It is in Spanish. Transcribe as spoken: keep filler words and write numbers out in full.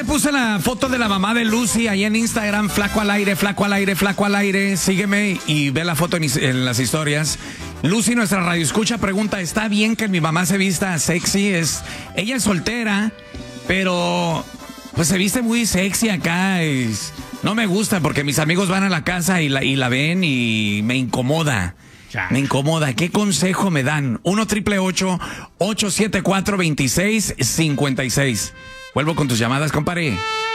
puse la foto de la mamá de Lucy ahí en Instagram, flaco al aire, flaco al aire, flaco al aire. Sígueme y ve la foto en, en las historias. Lucy, nuestra radioescucha, pregunta, ¿está bien que mi mamá se vista sexy? Es, ella es soltera, pero pues se viste muy sexy acá. Es, no me gusta porque mis amigos van a la casa y la, y la ven y me incomoda. Me incomoda. ¿Qué consejo me dan? uno triple ocho, ocho siete cuatro, dos seis cinco seis. Vuelvo con tus llamadas, compadre.